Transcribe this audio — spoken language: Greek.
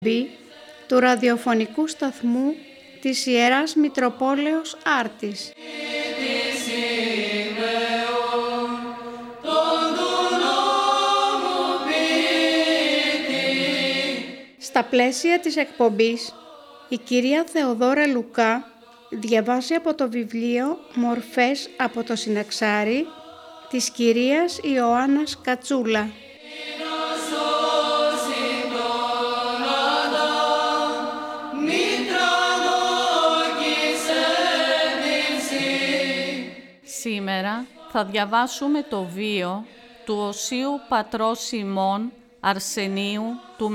του ραδιοφωνικού σταθμού της Ιεράς Μητροπόλεως Άρτης. Στα πλαίσια της εκπομπής, η κυρία Θεοδώρα Λουκά διαβάζει από το βιβλίο «Μορφές από το Συναξάρι» της κυρίας Ιωάννας Κατσούλα. Σήμερα θα διαβάσουμε το βίο του Οσίου Πατρός ημών Αρσενίου του